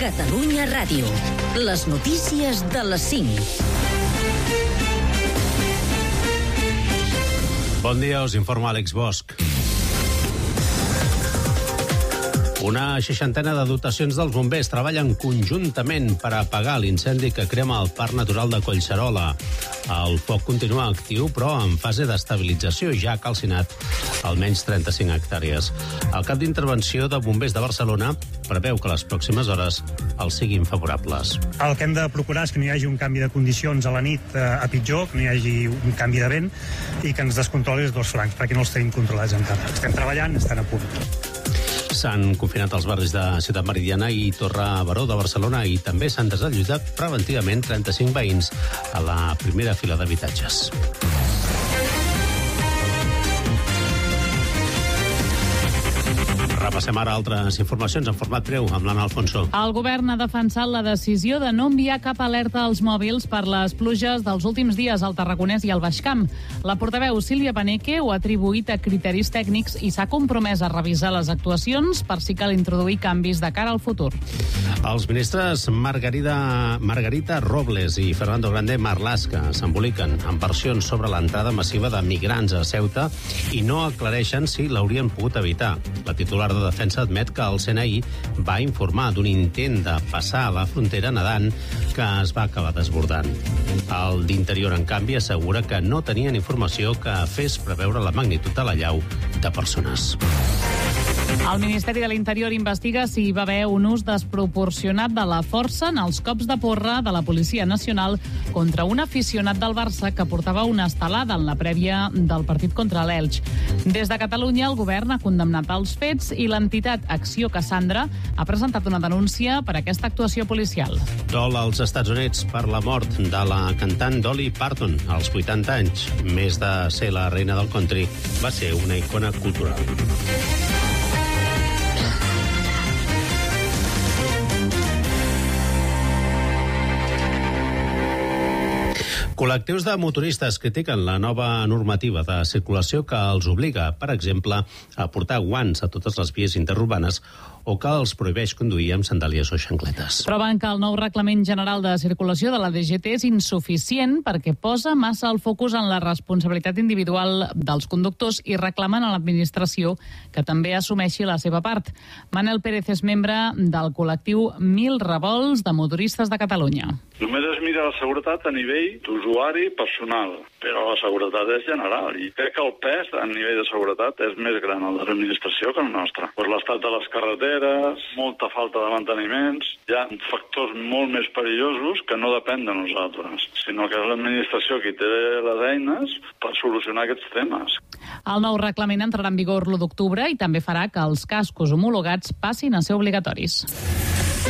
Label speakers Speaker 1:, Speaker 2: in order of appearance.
Speaker 1: Catalunya Ràdio. Les notícies de les 5.
Speaker 2: Bon dia, us informa Àlex Bosch. Una 60ena de dotacions dels bombers treballen conjuntament per apagar l'incendi que crema el Parc Natural de Collserola. El foc continua actiu, però en fase d'estabilització, ja ha calcinat almenys 35 hectàrees. El cap d'intervenció de Bombers de Barcelona preveu que les pròximes hores els siguin favorables.
Speaker 3: El que hem de procurar és que no hi hagi un canvi de condicions a la nit a pitjor, que no hi hagi un canvi de vent i que ens descontroli els dos flancs, perquè no els tenim controlats encara. Estem treballant, estan a punt.
Speaker 2: S'han confinat els barris de Ciutat Meridiana i Torre Baró de Barcelona i també s'han desallotjat preventivament 35 veïns a la primera fila d'habitatges. Repassem ara altres informacions en format breu amb l'Anna Alfonso.
Speaker 4: El govern ha defensat la decisió de no enviar cap alerta als mòbils per les pluges dels últims dies al Tarragonès i al Baix Camp. La portaveu Sílvia Paneque ho ha atribuït a criteris tècnics i s'ha compromès a revisar les actuacions per si cal introduir canvis de cara al futur.
Speaker 2: Els ministres Margarita Robles i Fernando Grande Marlaska s'emboliquen amb versions sobre l'entrada massiva de migrants a Ceuta i no aclareixen si l'haurien pogut evitar. La titular de Defensa admet que el CNI va informar d'un intent de passar a la frontera nedant que es va acabar desbordant. El d'Interior, en canvi, assegura que no tenien informació que fes preveure la magnitud de l'allau de persones.
Speaker 4: El Ministeri de l'Interior investiga si hi va haver un ús desproporcionat de la força en els cops de porra de la Policia Nacional contra un aficionat del Barça que portava una estelada en la prèvia del partit contra l'Elx. Des de Catalunya, el govern ha condemnat els fets i l'entitat Acció Cassandra ha presentat una denúncia per aquesta actuació policial.
Speaker 2: Dol als Estats Units per la mort de la cantant Dolly Parton als 80 anys. Més de ser la reina del country, va ser una icona cultural. Col·lectius de motoristes critiquen la nova normativa de circulació que els obliga, per exemple, a portar guants a totes les vies interurbanes o que els prohibeix conduir amb sandàlies o xancletes.
Speaker 4: Troben que el nou Reglament General de Circulació de la DGT és insuficient perquè posa massa el focus en la responsabilitat individual dels conductors i reclamen a l'administració que també assumeixi la seva part. Manel Pérez és membre del col·lectiu 1000 Revolts de Motoristes de Catalunya.
Speaker 5: Només es mira la seguretat a nivell d'usuari personal, però la seguretat és general i crec que el pes a nivell de seguretat és més gran el de l'administració que el nostre. Per l'estat de les carreteres, molta falta de manteniments, hi ha factors molt més perillosos que no depèn de nosaltres, sinó que és l'administració qui té les eines per solucionar aquests temes.
Speaker 4: El nou reglament entrarà en vigor l'1 d'octubre i també farà que els cascos homologats passin a ser obligatoris.